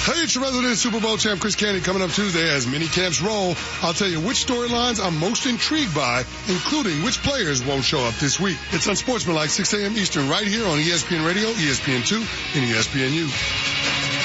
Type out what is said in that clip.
Hey, it's your resident Super Bowl champ, Chris Candy, coming up Tuesday as mini camps roll. I'll tell you which storylines I'm most intrigued by, including which players won't show up this week. It's Unsportsmanlike, 6 a.m. Eastern, right here on ESPN Radio, ESPN2, and ESPNU.